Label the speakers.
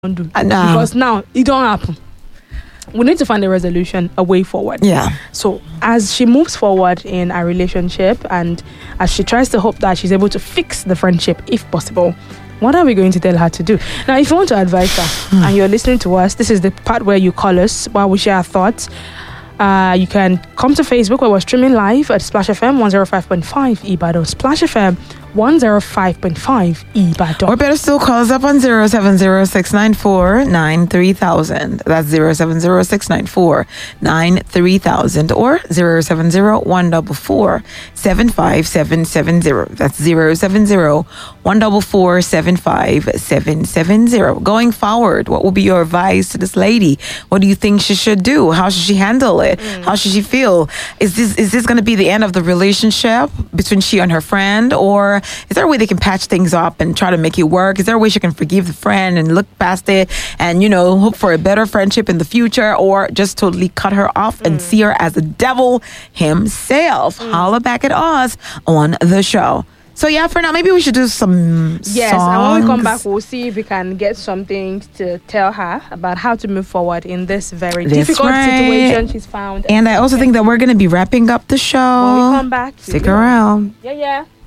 Speaker 1: do because now it don't happen. We need to find a resolution, a way forward.
Speaker 2: Yeah.
Speaker 1: So as she moves forward in a relationship and as she tries to hope that she's able to fix the friendship if possible, what are we going to tell her to do? Now, if you want to advise her and you're listening to us, this is the part where you call us while we share our thoughts. You can come to Facebook where we're streaming live at Splash FM 105.5 Ibadan. Splash FM 105.5 Ibadan.
Speaker 2: Or better still, call us up on 070-694-9300. That's 070-694-9300 or 070-144-75770. That's 070-144-75770. Going forward, what will be your advice to this lady? What do you think she should do? How should she handle it? How should she feel? Is this going to be the end of the relationship between she and her friend, or is there a way they can patch things up and try to make it work? Is there a way she can forgive the friend and look past it and, hope for a better friendship in the future, or just totally cut her off and see her as the devil himself? Holla back at us on the show. So yeah, for now, maybe we should do some songs.
Speaker 1: And when we come back, we'll see if we can get something to tell her about how to move forward in this very difficult situation she's found.
Speaker 2: And I also think that we're going to be wrapping up the show.
Speaker 1: When we come back,
Speaker 2: stick around.
Speaker 1: Yeah.